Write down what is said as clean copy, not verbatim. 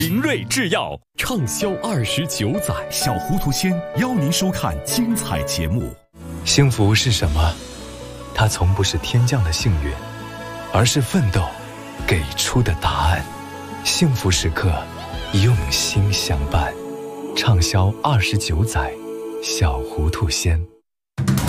林瑞制药畅销29载， 小糊涂仙邀您收看精彩节目。 幸福是什么？它从不是天降的幸运，而是奋斗给出的答案。幸福时刻，用心相伴。畅销29载，小糊涂仙。